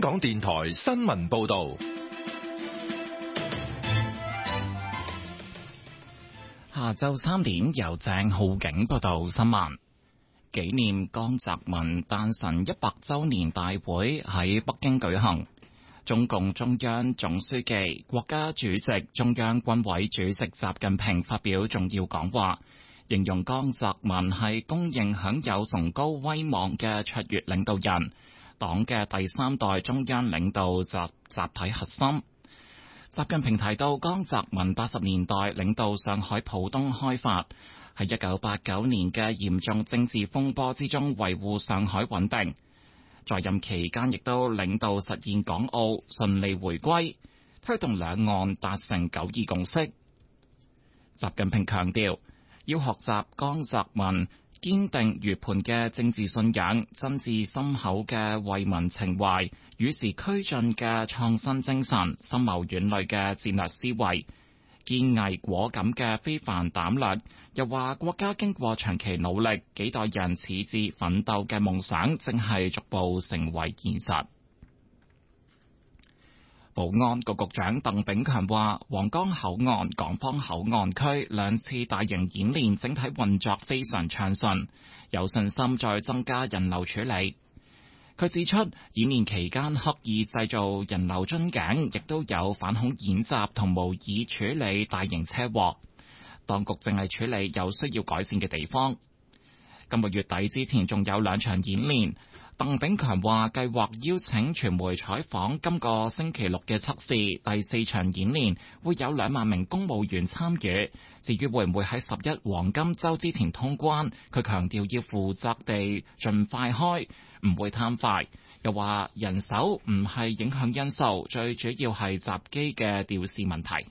港電台新聞報道。 下晝3點，由鄭浩景報道新聞。紀念江澤民誕辰100週年大會喺北京舉行，中共中央總書記、國家主席、中央軍委主席習近平發表重要講話，形容江澤民係公認享有崇高威望嘅卓越領導人，黨嘅第3代中央領導集體核心。習近平提到，江澤民80年代領導上海浦東開發，喺1989年嘅嚴重政治風波之中維護上海穩定，在任期間亦都領導實現港澳順利回歸，推動兩岸達成9·2共識。習近平強調，要學習江澤民堅定如磐嘅政治信仰、真摯深厚嘅為民情懷、與時俱進嘅創新精神、深謀遠慮嘅戰略思維、堅毅果敢嘅非凡膽略。又話國家經過長期努力，幾代人矢志奮鬥嘅夢想正係逐步成為現實。保安局局長鄧炳強話，皇崗口岸、港方口岸區兩次大型演練整體運作非常暢順，有信心再增加人流處理。佢指出，演練期間刻意製造人流樽頸，亦都有反恐演習同模擬處理大型車禍。當局正係處理有需要改善嘅地方。今個月底之前仲有2場演練。鄧炳強話，計劃邀請傳媒採訪今個星期6嘅測試。第4場演練會有2萬名公務員參與。至於會唔會喺11黃金週之前通關，佢強調要負責地盡快開，唔會貪快。又話人手唔係影響因素，最主要係閘機嘅調試問題。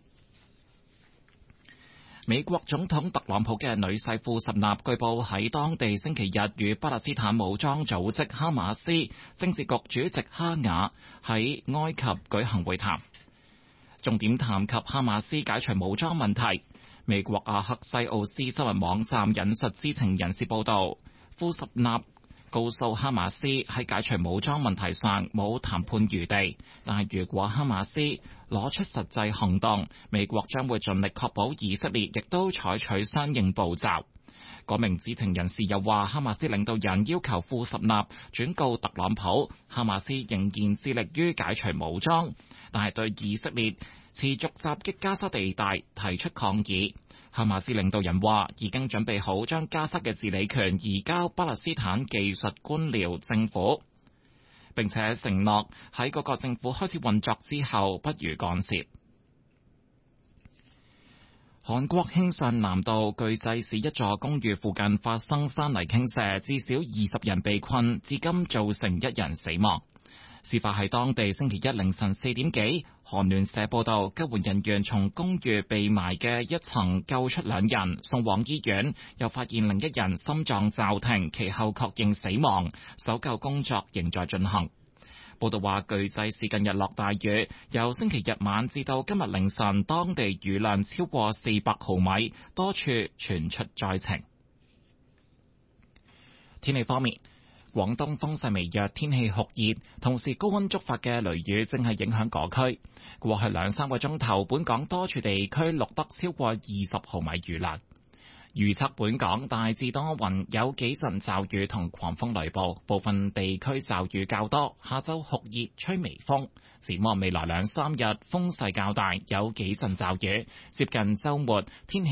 美國總統特朗普嘅女婿庫什納據報喺當地星期日與巴勒斯坦武裝組織哈馬斯政治局主席哈雅喺埃及舉行會談，重點談及哈馬斯解除武裝問題。美國阿克西奧斯新聞網站引述知情人士報道，庫什納告訴哈馬斯喺解除武裝問題上冇談判餘地，但係如果哈馬斯攞出實際行動，美國將會盡力確保以色列亦都採取相應步驟。嗰名知情人士又話，哈馬斯領導人要求庫什納轉告特朗普，哈馬斯仍然致力於解除武裝，但係對以色列持續襲擊加沙地帶提出抗議。哈馬斯領導人話已經準備好將加沙嘅治理權移交巴勒斯坦技術官僚政府，並且承諾喺嗰個政府開始運作之後不予干涉。韓國慶尚南道巨濟市一座公寓附近發生山泥傾瀉，至少20人被困，至今造成1人死亡。事發喺當地星期一凌晨4點幾，韓聯社報道，救援人員從公寓被埋嘅一層救出2人，送往醫院，又發現另1人心臟驟停，其後確認死亡，搜救工作仍在進行。報道話，巨濟市近日落大雨，由星期日晚至到今日凌晨，當地雨量超過400毫米，多處傳出災情。天氣方面，廣東風勢微弱，天氣酷熱，同時高溫觸發嘅雷雨正係影響嗰區。過去2-3個鐘頭，本港多處地區錄得超過20毫米雨量。預測本港大致多雲，有幾陣驟雨同狂風雷暴，部分地區驟雨較多。下晝酷熱，吹微風。展望未來2-3日，風勢較大，有幾陣驟雨。接近週末，天氣